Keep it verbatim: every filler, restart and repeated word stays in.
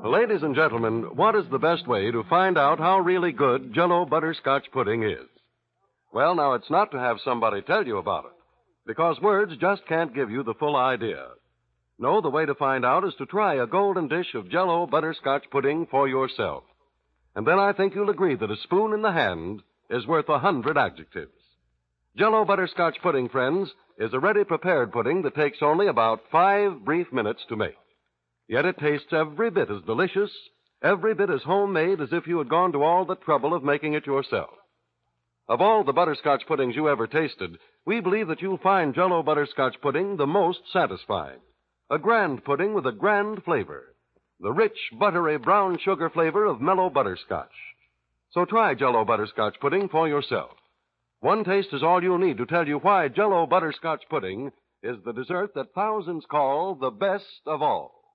Ladies and gentlemen, what is the best way to find out how really good Jell-O butterscotch pudding is? Well, now, it's not to have somebody tell you about it, because words just can't give you the full idea. No, the way to find out is to try a golden dish of Jell-O butterscotch pudding for yourself. And then I think you'll agree that a spoon in the hand is worth a hundred adjectives. Jell-O butterscotch pudding, friends, is a ready-prepared pudding that takes only about five brief minutes to make. Yet it tastes every bit as delicious, every bit as homemade as if you had gone to all the trouble of making it yourself. Of all the butterscotch puddings you ever tasted, we believe that you'll find Jell-O butterscotch pudding the most satisfying. A grand pudding with a grand flavor. The rich, buttery, brown sugar flavor of mellow butterscotch. So try Jell-O butterscotch pudding for yourself. One taste is all you'll need to tell you why Jell-O butterscotch pudding is the dessert that thousands call the best of all.